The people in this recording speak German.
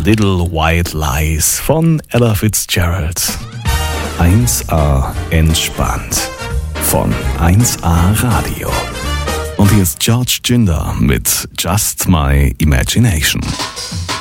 Little White Lies von Ella Fitzgerald. 1A entspannt von 1A Radio. Und hier ist George Ginder mit Just My Imagination.